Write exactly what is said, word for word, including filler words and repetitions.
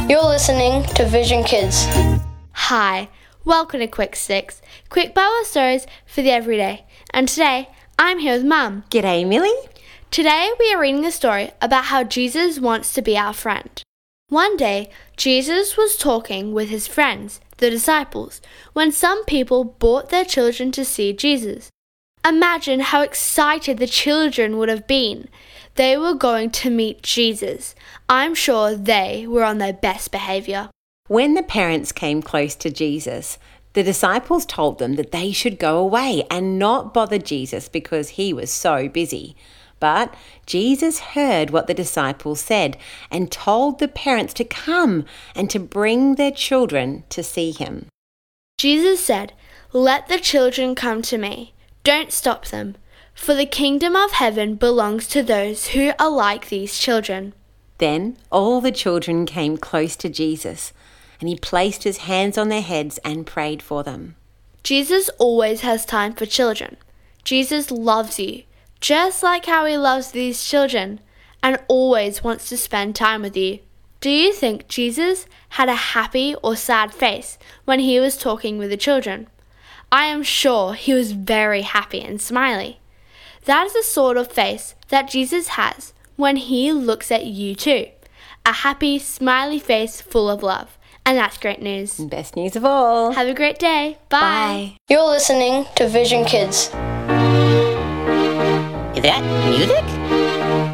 You're listening to Vision Kids. Hi, welcome to Quick Six, quick Bible stories for the everyday. And today, I'm here with Mum. G'day, Millie. Today, we are reading a story about how Jesus wants to be our friend. One day, Jesus was talking with his friends, the disciples, when some people brought their children to see Jesus. Imagine how excited the children would have been. They were going to meet Jesus. I'm sure they were on their best behavior. When the parents came close to Jesus, the disciples told them that they should go away and not bother Jesus because he was so busy. But Jesus heard what the disciples said and told the parents to come and to bring their children to see him. Jesus said, "Let the children come to me. Don't stop them, for the kingdom of heaven belongs to those who are like these children." Then all the children came close to Jesus, and he placed his hands on their heads and prayed for them. Jesus always has time for children. Jesus loves you, just like how he loves these children, and always wants to spend time with you. Do you think Jesus had a happy or sad face when he was talking with the children? I am sure he was very happy and smiley. That is the sort of face that Jesus has when he looks at you too. A happy, smiley face full of love. And that's great news. Best news of all. Have a great day. Bye. Bye. You're listening to Vision Kids. Is that music?